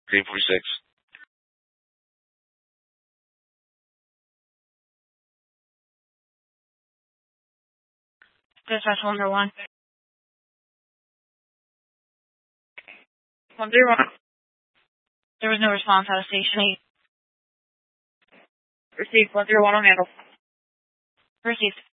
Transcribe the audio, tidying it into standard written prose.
Green 46. Dispatch 101. 131. There was no response out of Station 8. Received 101 on handle. Received.